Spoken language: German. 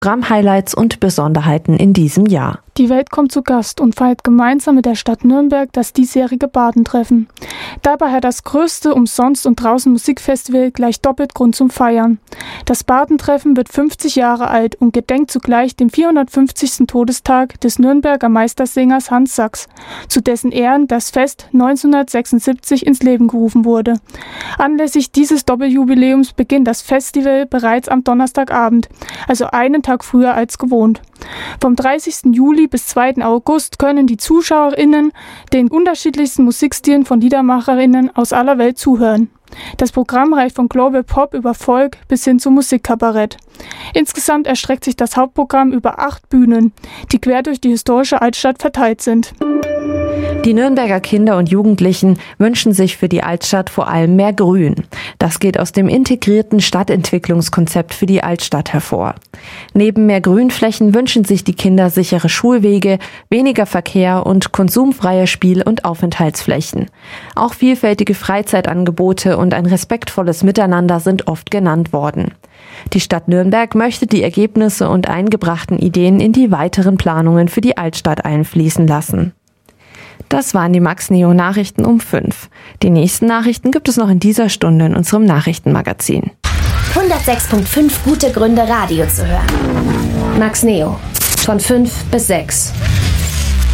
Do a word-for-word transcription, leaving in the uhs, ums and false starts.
Programm-Highlights und Besonderheiten in diesem Jahr. Die Welt kommt zu Gast und feiert gemeinsam mit der Stadt Nürnberg das diesjährige Badentreffen. Dabei hat das größte Umsonst- und Draußen-Musikfestival gleich doppelt Grund zum Feiern. Das Badentreffen wird fünfzig Jahre alt und gedenkt zugleich dem vierhundertfünfzigsten Todestag des Nürnberger Meistersängers Hans Sachs, zu dessen Ehren das Fest neunzehnhundertsechsundsiebzig ins Leben gerufen wurde. Anlässlich dieses Doppeljubiläums beginnt das Festival bereits am Donnerstagabend, also einen Tag früher als gewohnt. Vom dreißigsten Juli bis zweiten August können die ZuschauerInnen den unterschiedlichsten Musikstilen von LiedermacherInnen aus aller Welt zuhören. Das Programm reicht von Global Pop über Folk bis hin zum Musikkabarett. Insgesamt erstreckt sich das Hauptprogramm über acht Bühnen, die quer durch die historische Altstadt verteilt sind. Die Nürnberger Kinder und Jugendlichen wünschen sich für die Altstadt vor allem mehr Grün. Das geht aus dem integrierten Stadtentwicklungskonzept für die Altstadt hervor. Neben mehr Grünflächen wünschen sich die Kinder sichere Schulwege, weniger Verkehr und konsumfreie Spiel- und Aufenthaltsflächen. Auch vielfältige Freizeitangebote und ein respektvolles Miteinander sind oft genannt worden. Die Stadt Nürnberg möchte die Ergebnisse und eingebrachten Ideen in die weiteren Planungen für die Altstadt einfließen lassen. Das waren die MaxNeo-Nachrichten um fünf. Die nächsten Nachrichten gibt es noch in dieser Stunde in unserem Nachrichtenmagazin. hundertsechs Komma fünf gute Gründe, Radio zu hören. MaxNeo. Von fünf bis sechs.